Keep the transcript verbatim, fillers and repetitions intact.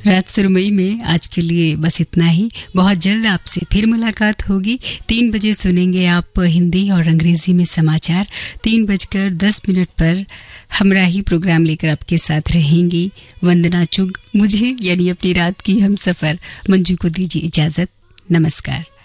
रात सुरमई में आज के लिए बस इतना ही। बहुत जल्द आपसे फिर मुलाकात होगी। तीन बजे सुनेंगे आप हिंदी और अंग्रेजी में समाचार। तीन बजकर दस मिनट पर हमराही प्रोग्राम लेकर आपके साथ रहेंगी वंदना चुग। मुझे यानी अपनी रात की हम सफर मंजू को दीजिए इजाजत। नमस्कार।